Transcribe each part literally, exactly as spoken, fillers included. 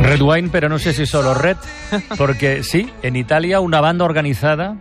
Red wine, pero no sé si solo red, porque sí, en Italia una banda organizada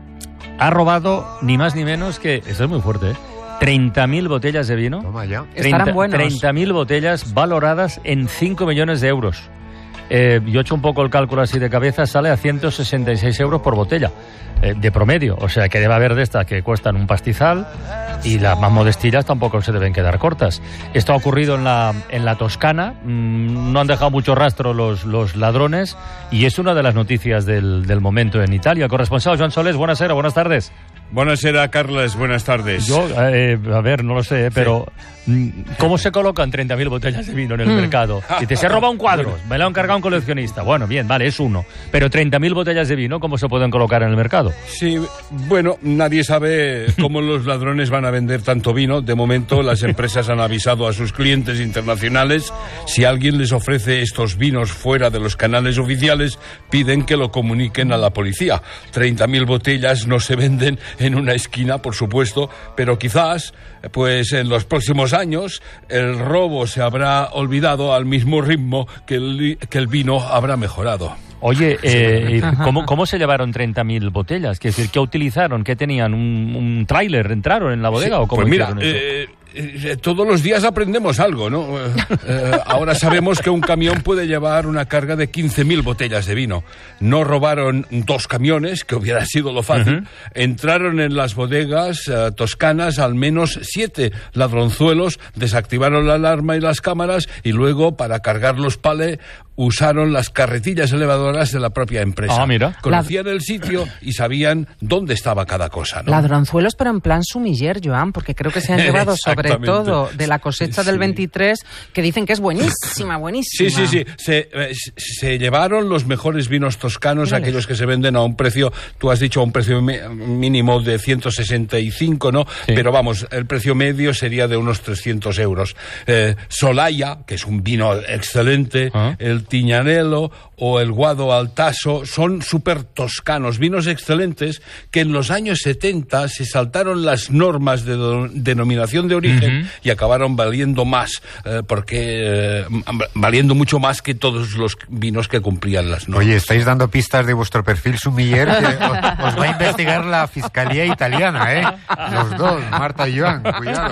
ha robado ni más ni menos que, esto es muy fuerte, ¿eh? treinta mil botellas de vino. Toma ya. Estarán buenos. treinta mil botellas valoradas en cinco millones de euros. Eh, yo he hecho un poco el cálculo así de cabeza, sale a ciento sesenta y seis euros por botella, eh, de promedio. O sea que debe haber de estas que cuestan un pastizal y las más modestillas tampoco se deben quedar cortas. Esto ha ocurrido en la, en la Toscana, mm, no han dejado mucho rastro los, los ladrones y es una de las noticias del, del momento en Italia. Corresponsal Joan Solés, buonasera, buenas tardes. Buonasera, Carles, buenas tardes. Yo, eh, a ver, no lo sé, pero sí. ¿Cómo se colocan treinta mil botellas de vino en el mm. mercado? Dice, se roba un cuadro, me lo ha encargado un coleccionista. Bueno, bien, vale, es uno. Pero treinta mil botellas de vino, ¿cómo se pueden colocar en el mercado? Sí, bueno, nadie sabe cómo los ladrones van a vender tanto vino. De momento, las empresas han avisado a sus clientes internacionales. Si alguien les ofrece estos vinos fuera de los canales oficiales, piden que lo comuniquen a la policía. treinta mil botellas no se venden en una esquina, por supuesto, pero quizás, pues en los próximos años, el robo se habrá olvidado al mismo ritmo que el, que el vino habrá mejorado. Oye, eh, ¿cómo, ¿cómo se llevaron treinta mil botellas? ¿Qué, decir, ¿qué utilizaron? ¿Qué tenían? ¿Un, un tráiler? ¿Entraron en la bodega sí, o cómo pues hicieron mira, eso? Eh, eh, todos los días aprendemos algo, ¿no? Eh, ahora sabemos que un camión puede llevar una carga de quince mil botellas de vino. No robaron dos camiones, que hubiera sido lo fácil. Uh-huh. Entraron en las bodegas uh, toscanas al menos siete ladronzuelos, desactivaron la alarma y las cámaras y luego, para cargar los palés, usaron las carretillas elevadoras de la propia empresa. Ah, mira. Conocían Lad... el sitio y sabían dónde estaba cada cosa, ¿no? Ladronzuelos, pero en plan sumiller, Joan, porque creo que se han llevado sobre todo de la cosecha sí. del veintitrés, que dicen que es buenísima, buenísima. Sí, sí, sí. Se, eh, se llevaron los mejores vinos toscanos, ¿Cuáles? Aquellos que se venden a un precio, tú has dicho a un precio mínimo de ciento sesenta y cinco, ¿no? Sí. Pero vamos, el precio medio sería de unos trescientos euros. Eh, Solaya, que es un vino excelente, ¿Ah? el Tignanello o el Guado Altaso son súper toscanos, vinos excelentes que en los años setenta se saltaron las normas de do, denominación de origen uh-huh. y acabaron valiendo más, eh, porque eh, valiendo mucho más que todos los vinos que cumplían las normas. Oye, estáis dando pistas de vuestro perfil sumiller que os, os va a investigar la Fiscalía Italiana, ¿eh? Los dos, Marta y Joan, cuidado.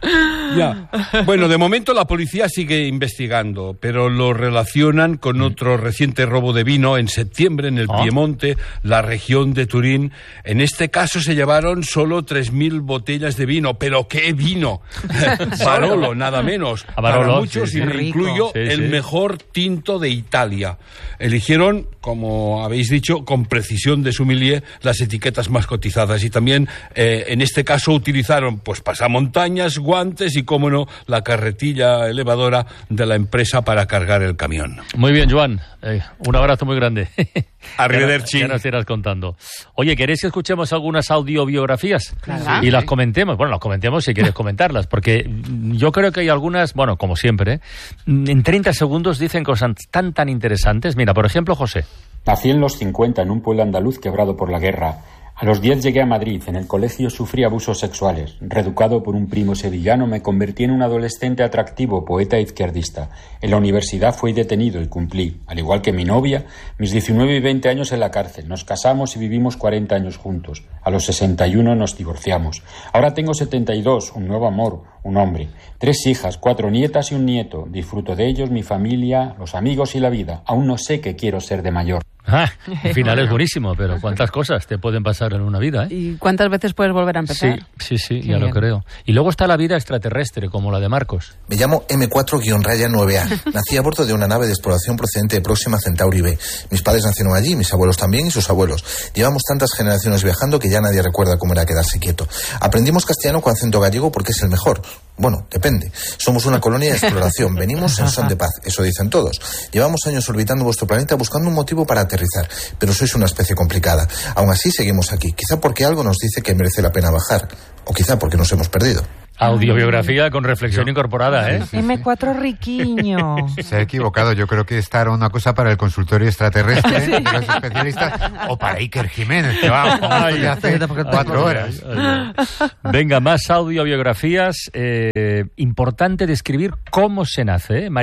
Ya. Bueno, de momento la policía sigue investigando, pero lo relaciona con otro reciente robo de vino en septiembre en el ¿Oh? Piemonte, la región de Turín. En este caso se llevaron solo tres mil botellas de vino. ¿Pero qué vino? Barolo, nada menos. A Barolo, para muchos, sí, sí. y me incluyo, sí, el sí. mejor tinto de Italia. Eligieron, como habéis dicho, con precisión de sommelier, las etiquetas más cotizadas. Y también, eh, en este caso, utilizaron pues pasamontañas, guantes y, cómo no, la carretilla elevadora de la empresa para cargar el camión. Muy bien, Joan. Eh, un abrazo muy grande. Arrivederci. Ya nos irás contando. Oye, ¿queréis que escuchemos algunas audiobiografías? Claro. Y las comentemos. Bueno, las comentemos si quieres comentarlas, porque yo creo que hay algunas, bueno, como siempre, ¿eh? en treinta segundos dicen cosas tan, tan interesantes. Mira, por ejemplo, José. Nací en los cincuenta en un pueblo andaluz quebrado por la guerra. A los diez llegué a Madrid. En el colegio sufrí abusos sexuales. Reeducado por un primo sevillano, me convertí en un adolescente atractivo, poeta izquierdista. En la universidad fui detenido y cumplí, al igual que mi novia, mis diecinueve y veinte años en la cárcel. Nos casamos y vivimos cuarenta años juntos. A los sesenta y uno nos divorciamos. Ahora tengo setenta y dos, un nuevo amor, un hombre. Tres hijas, cuatro nietas y un nieto. Disfruto de ellos, mi familia, los amigos y la vida. Aún no sé qué quiero ser de mayor. Ah, el final es buenísimo, pero cuántas cosas te pueden pasar en una vida, ¿eh? ¿Y cuántas veces puedes volver a empezar? Sí, sí, sí, Qué ya bien. lo creo. Y luego está la vida extraterrestre, como la de Marcos. Me llamo eme cuatro nueve a. Nací a bordo de una nave de exploración procedente de Próxima Centauri B. Mis padres nacieron allí, mis abuelos también y sus abuelos. Llevamos tantas generaciones viajando que ya nadie recuerda cómo era quedarse quieto. Aprendimos castellano con acento gallego porque es el mejor. Bueno, depende. Somos una colonia de exploración. Venimos en son de paz. Eso dicen todos. Llevamos años orbitando vuestro planeta buscando un motivo para aterrizar. Pero sois una especie complicada. Aún así seguimos aquí. Quizá porque algo nos dice que merece la pena bajar. O quizá porque nos hemos perdido. Audiobiografía con reflexión incorporada, ¿eh? eme cuatro riquiño. Se ha equivocado. Yo creo que esta era una cosa para el consultorio extraterrestre sí. de los especialistas o para Iker Jiménez, que va, como ay, hace cuatro horas. Ay, ay. Venga, más audiobiografías. Eh, importante describir cómo se nace, ¿eh, María?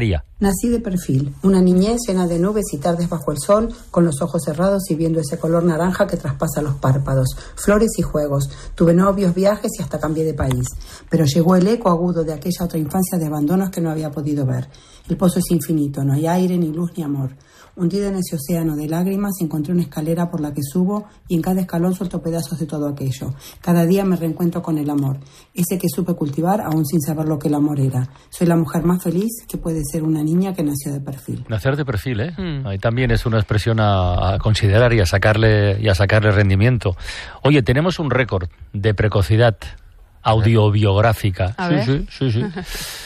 Nací de perfil, una niñez llena de nubes y tardes bajo el sol, con los ojos cerrados y viendo ese color naranja que traspasa los párpados, flores y juegos. Tuve novios, viajes y hasta cambié de país. Pero llegó el eco agudo de aquella otra infancia de abandonos que no había podido ver. El pozo es infinito, no hay aire, ni luz, ni amor. Hundida en ese océano de lágrimas, encontré una escalera por la que subo y en cada escalón suelto pedazos de todo aquello. Cada día me reencuentro con el amor, ese que supe cultivar aún sin saber lo que el amor era. Soy la mujer más feliz que puede ser una niña que nació de perfil. Nacer de perfil, ¿eh? Mm. Ahí también es una expresión a, a considerar y a sacarle y a sacarle rendimiento. Oye, tenemos un récord de precocidad audiobiográfica. A sí, ver. sí, sí, sí.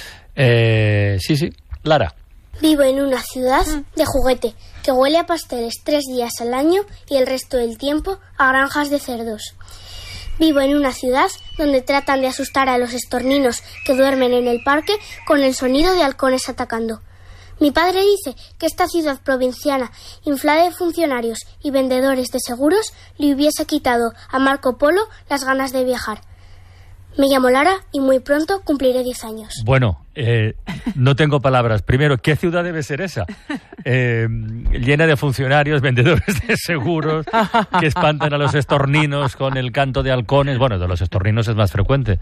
eh, sí, sí. Lara. Vivo en una ciudad de juguete que huele a pasteles tres días al año y el resto del tiempo a granjas de cerdos. Vivo en una ciudad donde tratan de asustar a los estorninos que duermen en el parque con el sonido de halcones atacando. Mi padre dice que esta ciudad provinciana, inflada de funcionarios y vendedores de seguros, le hubiese quitado a Marco Polo las ganas de viajar. Me llamo Lara y muy pronto cumpliré diez años. Bueno, eh, no tengo palabras. Primero, ¿qué ciudad debe ser esa? Eh, llena de funcionarios, vendedores de seguros, que espantan a los estorninos con el canto de halcones. Bueno, de los estorninos es más frecuente.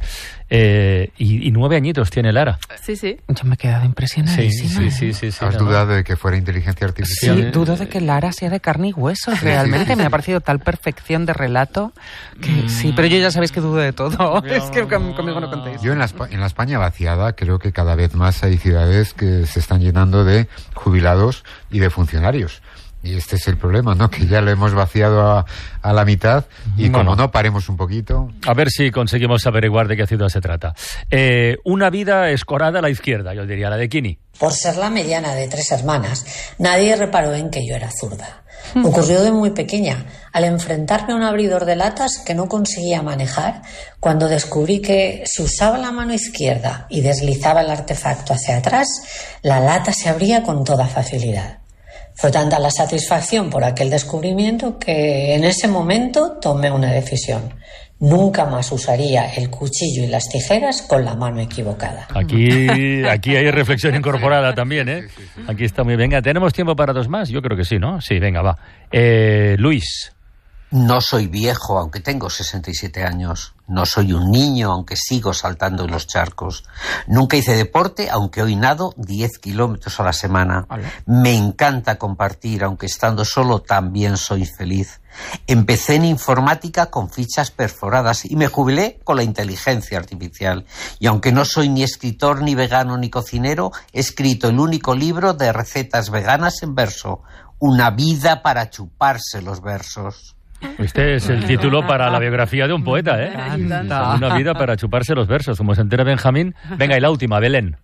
Eh, y, y nueve añitos tiene Lara. Sí, sí. Yo me he quedado impresionadísima. Sí, sí, sí, sí, sí, ¿Has no, dudado no. de que fuera inteligencia artificial? Sí, dudo de que Lara sea de carne y hueso. Realmente me ha parecido tal perfección de relato que mm. sí, pero yo ya sabéis que dudo de todo. Es que conmigo no contéis. Yo en la, en la España vaciada creo que cada vez más hay ciudades que se están llenando de jubilados y de funcionarios. Y este es el problema, ¿no? Que ya lo hemos vaciado a, a la mitad y bueno, como no paremos un poquito... A ver si conseguimos averiguar de qué ciudad se trata. Eh, una vida escorada a la izquierda, yo diría, la de Kini. Por ser la mediana de tres hermanas, nadie reparó en que yo era zurda. Ocurrió de muy pequeña, al enfrentarme a un abridor de latas que no conseguía manejar, cuando descubrí que si usaba la mano izquierda y deslizaba el artefacto hacia atrás, la lata se abría con toda facilidad. Fue tanta la satisfacción por aquel descubrimiento que en ese momento tomé una decisión. Nunca más usaría el cuchillo y las tijeras con la mano equivocada. Aquí, aquí hay reflexión incorporada también, ¿eh? Aquí está muy bien. Venga, ¿tenemos tiempo para dos más? Yo creo que sí, ¿no? Sí, venga, va. Eh, Luis. No soy viejo, aunque tengo sesenta y siete años. No soy un niño, aunque sigo saltando en los charcos. Nunca hice deporte, aunque hoy nado diez kilómetros a la semana. ¿Vale? Me encanta compartir, aunque estando solo también soy feliz. Empecé en informática con fichas perforadas y me jubilé con la inteligencia artificial. Y aunque no soy ni escritor, ni vegano, ni cocinero, he escrito el único libro de recetas veganas en verso. Una vida para chuparse los versos. Este es el título para la biografía de un poeta, ¿eh? Una vida para chuparse los versos, como se entera Benjamín. Venga, y la última, Belén.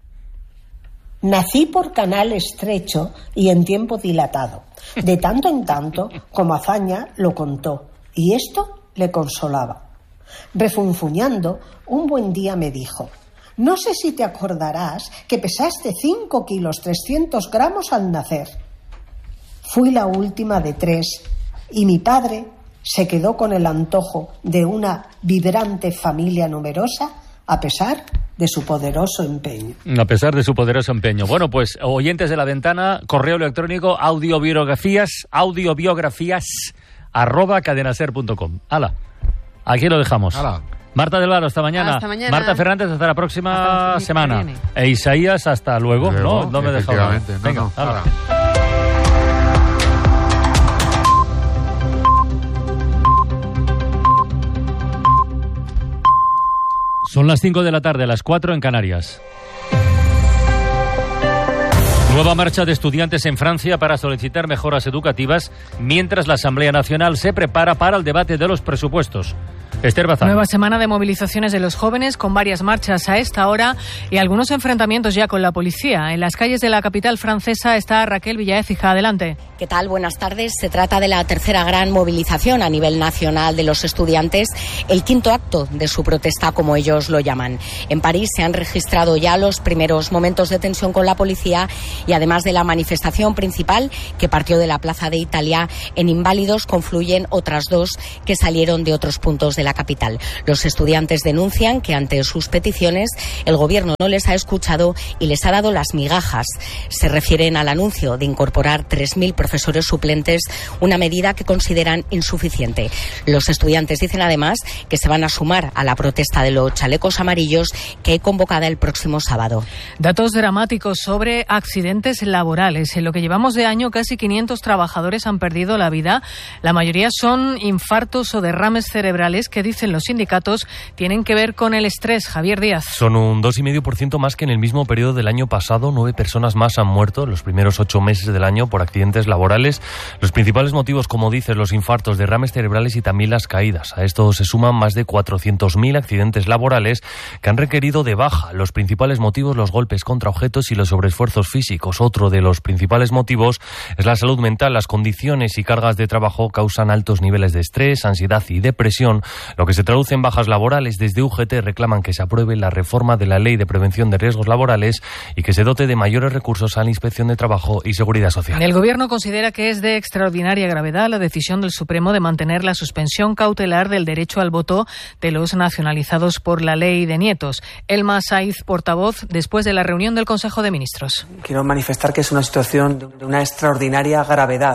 Nací por canal estrecho y en tiempo dilatado. De tanto en tanto, como hazaña, lo contó. Y esto le consolaba. Refunfuñando, un buen día me dijo: no sé si te acordarás que pesaste cinco kilos trescientos gramos al nacer. Fui la última de tres y mi padre se quedó con el antojo de una vibrante familia numerosa a pesar de su poderoso empeño. A pesar de su poderoso empeño. Bueno, pues, oyentes de La Ventana, correo electrónico audiobiografías, audiobiografías, arroba cadenaser punto com. Hala, aquí lo dejamos. Hala. Marta del Varo, hasta mañana. Hasta mañana. Marta Fernández, hasta la próxima hasta semana. E Isaías, hasta luego. luego no, no me he dejado nada. No, Venga, no, hala. Son las cinco de la tarde, las cuatro en Canarias. Nueva marcha de estudiantes en Francia para solicitar mejoras educativas mientras la Asamblea Nacional se prepara para el debate de los presupuestos. Esther Bazán. Nueva semana de movilizaciones de los jóvenes con varias marchas a esta hora y algunos enfrentamientos ya con la policía. En las calles de la capital francesa está Raquel Villaécija. Adelante. ¿Qué tal? Buenas tardes. Se trata de la tercera gran movilización a nivel nacional de los estudiantes, el quinto acto de su protesta, como ellos lo llaman. En París se han registrado ya los primeros momentos de tensión con la policía y además de la manifestación principal que partió de la Plaza de Italia, en Inválidos confluyen otras dos que salieron de otros puntos de la la capital. Los estudiantes denuncian que ante sus peticiones el gobierno no les ha escuchado y les ha dado las migajas. Se refieren al anuncio de incorporar tres mil profesores suplentes, una medida que consideran insuficiente. Los estudiantes dicen además que se van a sumar a la protesta de los chalecos amarillos que hay convocada el próximo sábado. Datos dramáticos sobre accidentes laborales. En lo que llevamos de año, casi quinientos trabajadores han perdido la vida. La mayoría son infartos o derrames cerebrales que, dicen los sindicatos, tienen que ver con el estrés. Javier Díaz. Son un dos coma cinco por ciento más que en el mismo periodo del año pasado. Nueve personas más han muerto en los primeros ocho meses del año por accidentes laborales. Los principales motivos, como dices, los infartos, derrames cerebrales y también las caídas. A esto se suman más de cuatrocientos mil accidentes laborales que han requerido de baja. Los principales motivos, los golpes contra objetos y los sobreesfuerzos físicos. Otro de los principales motivos es la salud mental. Las condiciones y cargas de trabajo causan altos niveles de estrés, ansiedad y depresión, lo que se traduce en bajas laborales. Desde U G T reclaman que se apruebe la reforma de la Ley de Prevención de Riesgos Laborales y que se dote de mayores recursos a la Inspección de Trabajo y Seguridad Social. El Gobierno considera que es de extraordinaria gravedad la decisión del Supremo de mantener la suspensión cautelar del derecho al voto de los nacionalizados por la Ley de Nietos. Elma Saiz, portavoz, después de la reunión del Consejo de Ministros. Quiero manifestar que es una situación de una extraordinaria gravedad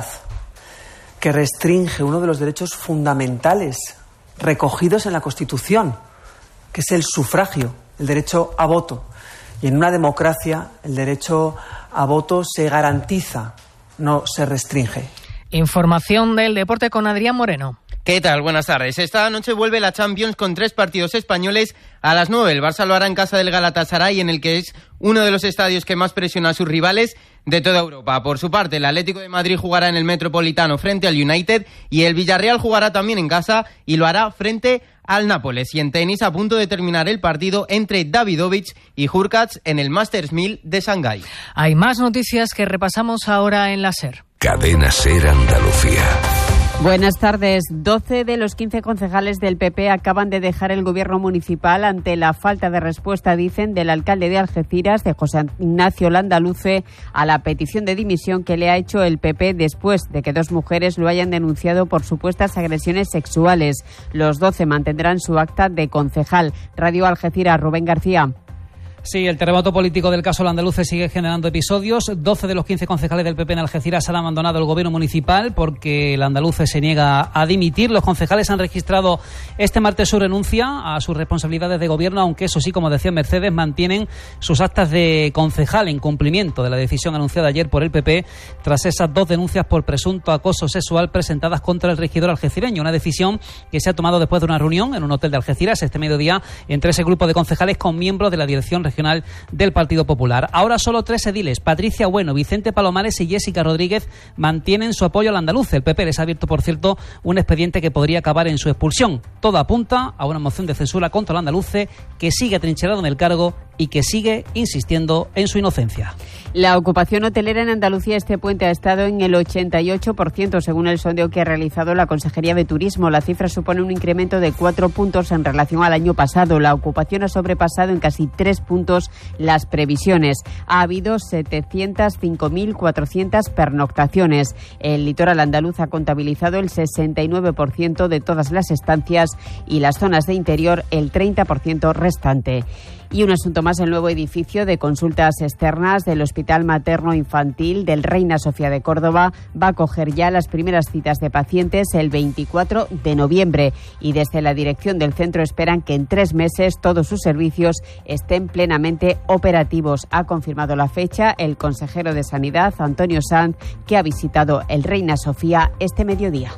que restringe uno de los derechos fundamentales recogidos en la Constitución, que es el sufragio, el derecho a voto. Y en una democracia el derecho a voto se garantiza, no se restringe. Información del deporte con Adrián Moreno. ¿Qué tal? Buenas tardes. Esta noche vuelve la Champions con tres partidos españoles a las nueve. El Barça lo hará en casa del Galatasaray, en el que es uno de los estadios que más presiona a sus rivales de toda Europa. Por su parte, el Atlético de Madrid jugará en el Metropolitano frente al United y el Villarreal jugará también en casa y lo hará frente al Nápoles. Y en tenis, a punto de terminar el partido entre Davidovich y Hurkacz en el Masters mil de Shanghái. Hay más noticias que repasamos ahora en la SER. Cadena SER Andalucía. Buenas tardes. doce de los quince concejales del P P acaban de dejar el gobierno municipal ante la falta de respuesta, dicen, del alcalde de Algeciras, de José Ignacio Landaluce, a la petición de dimisión que le ha hecho el P P después de que dos mujeres lo hayan denunciado por supuestas agresiones sexuales. Los doce mantendrán su acta de concejal. Radio Algeciras, Rubén García. Sí, el terremoto político del caso Landaluce sigue generando episodios. doce de los quince concejales del P P en Algeciras han abandonado el gobierno municipal porque Landaluce se niega a dimitir. Los concejales han registrado este martes su renuncia a sus responsabilidades de gobierno, aunque eso sí, como decía Mercedes, mantienen sus actas de concejal en cumplimiento de la decisión anunciada ayer por el P P tras esas dos denuncias por presunto acoso sexual presentadas contra el regidor algecireño. Una decisión que se ha tomado después de una reunión en un hotel de Algeciras este mediodía entre ese grupo de concejales con miembros de la dirección regional del Partido Popular. Ahora solo tres ediles, Patricia Bueno, Vicente Palomares y Jessica Rodríguez, mantienen su apoyo al andaluz. El P P les ha abierto, por cierto, un expediente que podría acabar en su expulsión. Todo apunta a una moción de censura contra el andaluce, que sigue atrincherado en el cargo y que sigue insistiendo en su inocencia. La ocupación hotelera en Andalucía este puente ha estado en el ochenta y ocho por ciento, según el sondeo que ha realizado la Consejería de Turismo. La cifra supone un incremento de cuatro puntos en relación al año pasado. La ocupación ha sobrepasado en casi tres puntos las previsiones. Ha habido setecientas cinco mil cuatrocientas pernoctaciones. El litoral andaluz ha contabilizado el sesenta y nueve por ciento de todas las estancias y las zonas de interior el treinta por ciento restante. Y un asunto más, el nuevo edificio de consultas externas del Hospital Materno Infantil del Reina Sofía de Córdoba va a acoger ya las primeras citas de pacientes el veinticuatro de noviembre y desde la dirección del centro esperan que en tres meses todos sus servicios estén plenamente operativos. Ha confirmado la fecha el consejero de Sanidad, Antonio Sanz, que ha visitado el Reina Sofía este mediodía.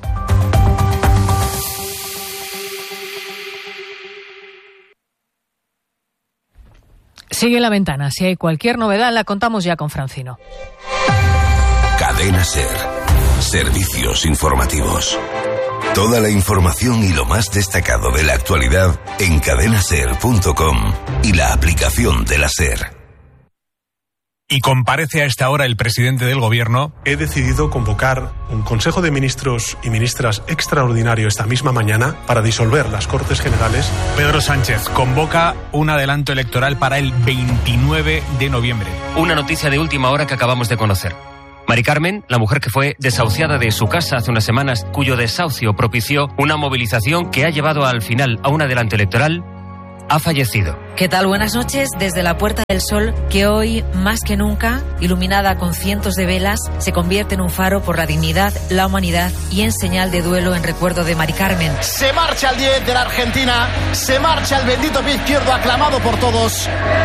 Sigue La Ventana. Si hay cualquier novedad, la contamos ya con Francino. Cadena SER. Servicios informativos. Toda la información y lo más destacado de la actualidad en cadena ser punto com y la aplicación de la SER. Y comparece a esta hora el presidente del Gobierno. He decidido convocar un Consejo de Ministros y Ministras extraordinario esta misma mañana para disolver las Cortes Generales. Pedro Sánchez convoca un adelanto electoral para el veintinueve de noviembre. Una noticia de última hora que acabamos de conocer. Mari Carmen, la mujer que fue desahuciada de su casa hace unas semanas, cuyo desahucio propició una movilización que ha llevado al final a un adelanto electoral, ha fallecido. ¿Qué tal? Buenas noches desde la Puerta del Sol, que hoy, más que nunca, iluminada con cientos de velas, se convierte en un faro por la dignidad, la humanidad y en señal de duelo en recuerdo de Mari Carmen. Se marcha el diez de la Argentina, se marcha el bendito pie izquierdo aclamado por todos.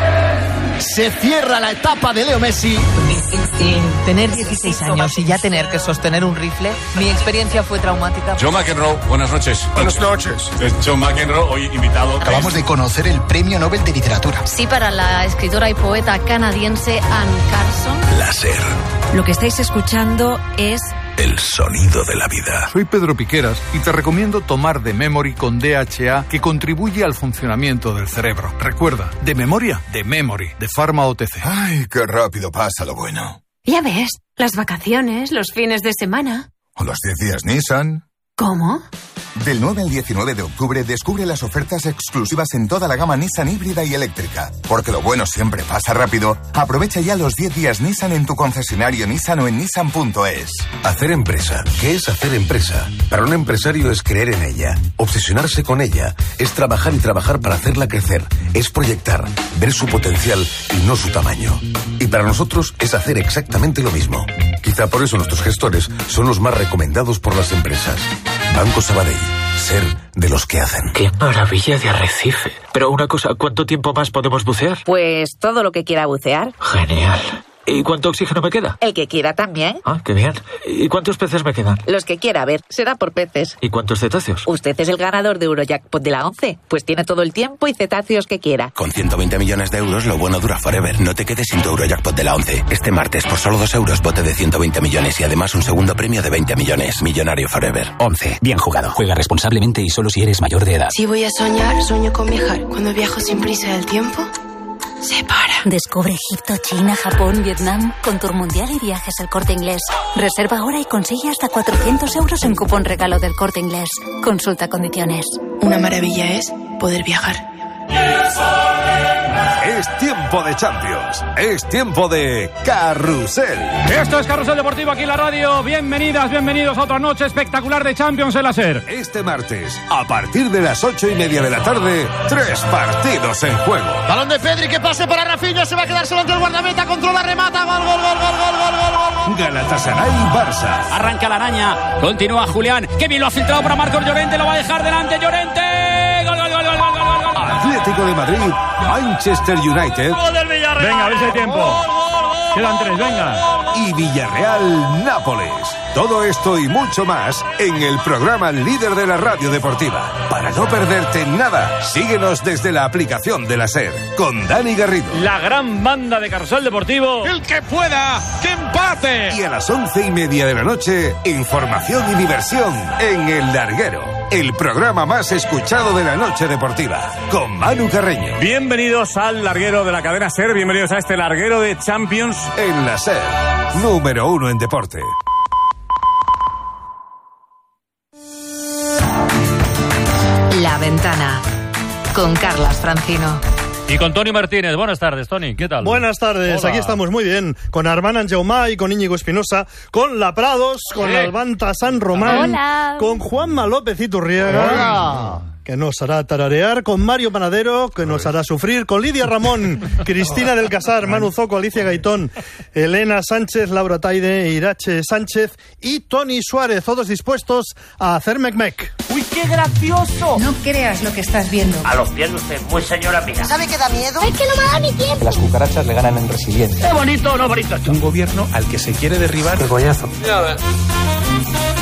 Se cierra la etapa de Leo Messi. Tener dieciséis años y ya tener que sostener un rifle, mi experiencia fue traumática. Joe McEnroe, buenas noches. Buenas noches. Es Joe McEnroe, hoy invitado. Acabamos de conocer el Premio Nobel de Literatura. Sí, para la escritora y poeta canadiense Anne Carson. La SER. Lo que estáis escuchando es... el sonido de la vida. Soy Pedro Piqueras y te recomiendo tomar The Memory con D H A, que contribuye al funcionamiento del cerebro. Recuerda, de memoria, The Memory, de Pharma O T C. Ay, qué rápido pasa lo bueno. Ya ves, las vacaciones, los fines de semana. O los diez días Nissan. ¿Cómo? Del nueve al diecinueve de octubre descubre las ofertas exclusivas en toda la gama Nissan híbrida y eléctrica. Porque lo bueno siempre pasa rápido. Aprovecha ya los diez días Nissan en tu concesionario Nissan o en nissan punto es. Hacer empresa. ¿Qué es hacer empresa? Para un empresario es creer en ella, obsesionarse con ella, es trabajar y trabajar para hacerla crecer, es proyectar, ver su potencial y no su tamaño. Y para nosotros es hacer exactamente lo mismo. Quizá por eso nuestros gestores son los más recomendados por las empresas. Banco Sabadell. Ser de los que hacen. ¡Qué maravilla de arrecife! Pero una cosa, ¿cuánto tiempo más podemos bucear? Pues todo lo que quiera bucear. Genial. ¿Y cuánto oxígeno me queda? El que quiera también. Ah, qué bien. ¿Y cuántos peces me quedan? Los que quiera, a ver, será por peces. ¿Y cuántos cetáceos? Usted es el ganador de Eurojackpot de la once. Pues tiene todo el tiempo y cetáceos que quiera. Con ciento veinte millones de euros, lo bueno dura forever. No te quedes sin tu Eurojackpot de la once. Este martes, por solo dos euros, bote de ciento veinte millones y además un segundo premio de veinte millones. Millonario forever. once. Bien jugado. Juega responsablemente y solo si eres mayor de edad. Si voy a soñar, sueño con viajar. Cuando viajo sin prisa del tiempo... se para. Descubre Egipto, China, Japón, Vietnam con Tour Mundial y Viajes El Corte Inglés. Reserva ahora y consigue hasta cuatrocientos euros en cupón regalo del Corte Inglés. Consulta condiciones. Una maravilla es poder viajar. Es tiempo de Champions. Es tiempo de Carrusel. Esto es Carrusel Deportivo aquí en la radio. Bienvenidas, bienvenidos a otra noche espectacular de Champions en la SER. Este martes, a partir de las ocho y media de la tarde, tres partidos en juego. Balón de Pedri, que pase para Rafinha, se va a quedar solo ante el guardameta, controla, remata, gol, gol, gol, gol, gol, gol, gol, gol. Galatasaray Barça. Arranca la araña, continúa Julián, que bien lo ha filtrado para Marcos Llorente, lo va a dejar delante Llorente. Gol, gol, gol, gol, gol, gol, gol. Atlético de Madrid, Manchester United. Gol del Villarreal. Venga, a ver si hay tiempo. Gol, gol, gol, Quedan tres, venga. Y Villarreal Nápoles. Todo esto y mucho más en el programa líder de la radio deportiva. Para no perderte nada, síguenos desde la aplicación de la SER con Dani Garrido. La gran banda de Carrusel Deportivo. El que pueda, que empate. Y a las once y media de la noche, información y diversión en El Larguero, el programa más escuchado de la noche deportiva, con Manu Carreño. Bienvenidos al Larguero de la cadena SER, bienvenidos a este Larguero de Champions. En la SER, número uno en deporte. La Ventana, con Carlas Francino. Y con Toni Martínez. Buenas tardes, Toni. ¿Qué tal? Buenas tardes. Hola. Aquí estamos muy bien. Con Armand Anjaumá y con Íñigo Espinosa. Con La Prados, con sí. Albanta San Román. Hola. Con Juanma López Iturriaga. Hola. Que nos hará tararear, con Mario Panadero, que nos hará sufrir, con Lidia Ramón, Cristina del Casar, Manu Zoco, Alicia Gaitón, Elena Sánchez, Laura Taide, Irache Sánchez y Tony Suárez, todos dispuestos a hacer mec-mec. ¡Uy, qué gracioso! No creas lo que estás viendo. A los pies de usted, muy señora mía. ¿Sabe qué da miedo? Es que no me da ni tiempo. Las cucarachas le ganan en resiliencia. ¡Qué bonito o no bonito! Un gobierno al que se quiere derribar. ¡Qué coñazo! Ya ves.